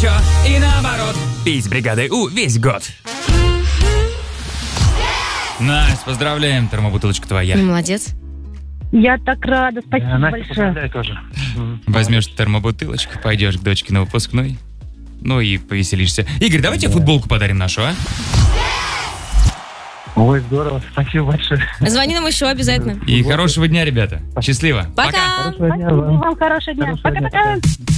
еще и наоборот. Пей с бригадой У весь год. Настя, поздравляем, термобутылочка твоя. Молодец. Я так рада, спасибо Настя, большое. поздравляю тоже. Возьмешь термобутылочку, пойдешь к дочке на выпускной, ну и повеселишься. Игорь, давайте футболку подарим нашу, а? Ой, здорово, спасибо большое. Звони нам еще обязательно. И хорошего дня, ребята. Счастливо. Пока. Хорошего дня Спасибо вам. вам, хорошего дня. Хорошего дня, Пока-пока.